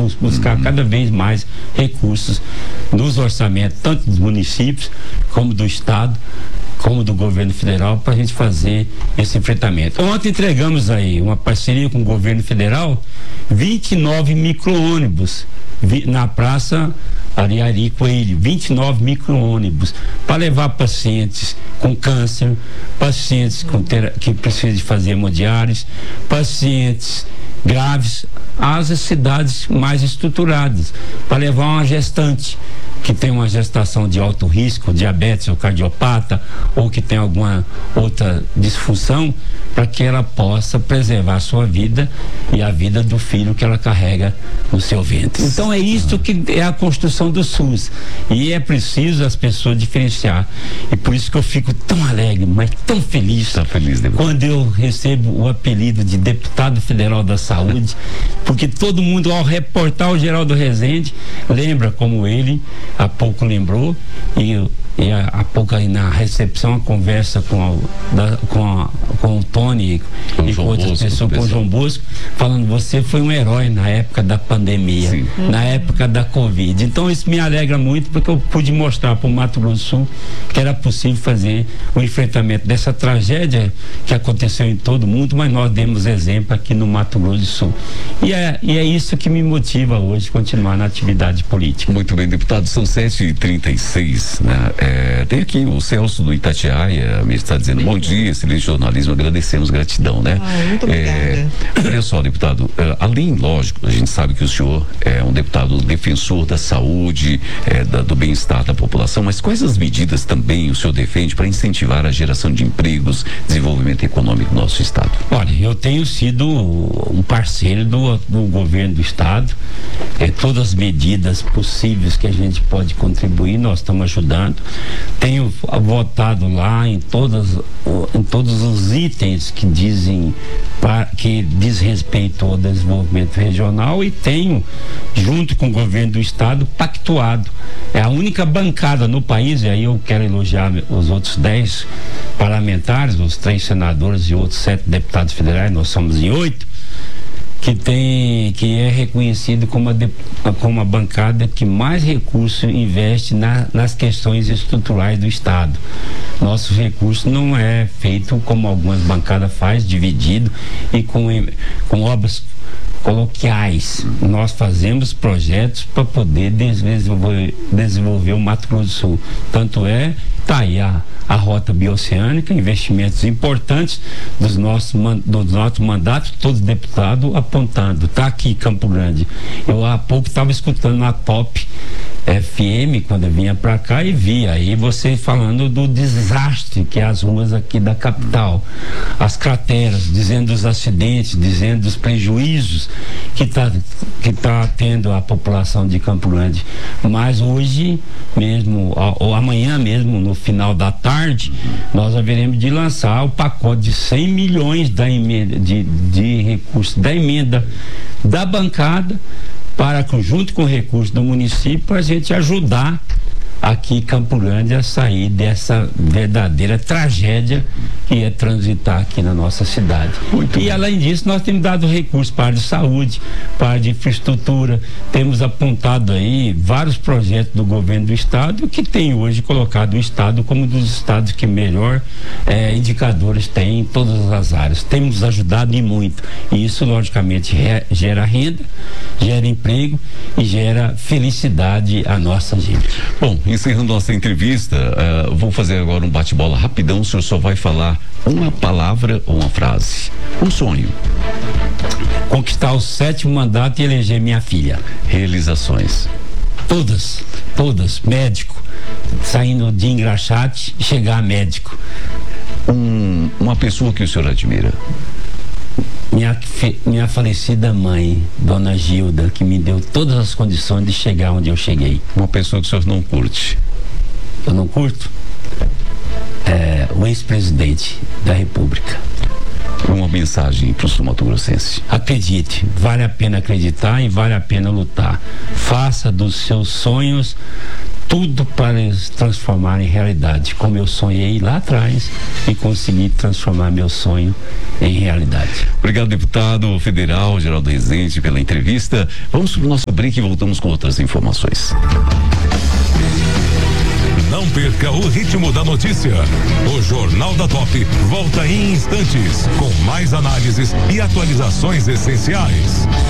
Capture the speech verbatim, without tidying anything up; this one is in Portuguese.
SUS, buscar uhum. cada vez mais recursos nos orçamentos, tanto dos municípios como do Estado, como do governo federal, para a gente fazer esse enfrentamento. Ontem entregamos aí uma parceria com o governo federal, vinte e nove micro-ônibus na Praça Ariari Coelho, vinte e nove micro-ônibus para levar pacientes com câncer, pacientes com ter, que precisam de fazer hemodiálise, pacientes graves às cidades mais estruturadas, para levar uma gestante que tem uma gestação de alto risco, diabetes ou cardiopata, ou que tem alguma outra disfunção, para que ela possa preservar a sua vida e a vida do filho que ela carrega no seu ventre. Então é isso que é a construção do SUS, e é preciso as pessoas diferenciar, e por isso que eu fico tão alegre, mas tão feliz, tá feliz né? quando eu recebo o apelido de deputado federal da saúde, porque todo mundo, ao reportar o Geraldo Rezende, lembra como ele há pouco lembrou, e, e há, há pouco aí na recepção, a conversa com, a, da, com, a, com o Tony com e com outras Bosco, pessoas, com o João Bosco, falando: você foi um herói na época da pandemia, Sim. na época da Covid. Então isso me alegra muito, porque eu pude mostrar para o Mato Grosso do Sul que era possível fazer o enfrentamento dessa tragédia que aconteceu em todo o mundo, mas nós demos exemplo aqui no Mato Grosso do Sul. E é, e é isso que me motiva hoje continuar na atividade política. Muito bem, deputado, são sete e trinta e seis, né? É, tem aqui o Celso do Itatiaia, me está dizendo: bom dia, excelente jornalismo, agradecemos, gratidão, né? Ai, muito obrigada. É, olha só, deputado, é, além, lógico, a gente sabe que o senhor é um deputado defensor da saúde, é, da, do bem-estar da população, mas quais as medidas também o senhor defende para incentivar a geração de empregos, desenvolvimento econômico do nosso estado? Olha, eu tenho sido um parceiro do, do governo do estado, é, todas as medidas possíveis que a gente pode contribuir, nós estamos ajudando. Tenho votado lá em todas, em todos os itens que dizem que diz respeito ao desenvolvimento regional, e tenho, junto com o governo do estado, pactuado. É a única bancada no país, e aí eu quero elogiar os outros dez parlamentares, os três senadores e outros sete deputados federais, nós somos em oito, que tem, que é reconhecido como a, de, como a bancada que mais recursos investe na, nas questões estruturais do estado. Nosso recurso não é feito como algumas bancadas faz, dividido e com, com obras coloquiais. Nós fazemos projetos para poder desenvolver, desenvolver o Mato Grosso do Sul. Tanto é, tá aí a, a rota bioceânica, investimentos importantes dos nossos, dos nossos mandatos, todos deputados apontando. Tá aqui Campo Grande. Eu há pouco estava escutando na Top F M quando eu vinha para cá e via aí você falando do desastre que é as ruas aqui da capital, as crateras, dizendo dos acidentes, dizendo dos prejuízos que está que tá tendo a população de Campo Grande. Mas hoje mesmo, ou amanhã mesmo, no final da tarde, nós haveremos de lançar o pacote de cem milhões da emenda, de, de recursos da emenda da bancada, para, junto com o recurso do município, a gente ajudar aqui Campo Grande a sair dessa verdadeira tragédia que é transitar aqui na nossa cidade. Muito e bom. Além disso, nós temos dado recursos para a área de saúde, para a área de infraestrutura, temos apontado aí vários projetos do governo do estado que tem hoje colocado o estado como um dos estados que melhor eh, indicadores tem em todas as áreas. Temos ajudado e muito, e isso logicamente re, gera renda, gera emprego e gera felicidade à nossa gente. Bom, encerrando nossa entrevista, uh, vou fazer agora um bate-bola rapidão. O senhor só vai falar uma palavra ou uma frase. Um sonho. Conquistar o sétimo mandato e eleger minha filha. Realizações. Todas, todas. Médico, saindo de engraxate, chegar a médico. Um, uma pessoa que o senhor admira. Minha, minha falecida mãe, Dona Gilda, que me deu todas as condições de chegar onde eu cheguei. Uma pessoa que o senhor não curte. Eu não curto? É, o ex-presidente da República. Uma mensagem para o sul mato-grossense. Acredite, vale a pena acreditar e vale a pena lutar. Faça dos seus sonhos tudo para se transformar em realidade, como eu sonhei lá atrás e consegui transformar meu sonho em realidade. Obrigado, deputado federal Geraldo Rezende, pela entrevista. Vamos para o nosso break e voltamos com outras informações. Não perca o ritmo da notícia. O Jornal da Top volta em instantes com mais análises e atualizações essenciais.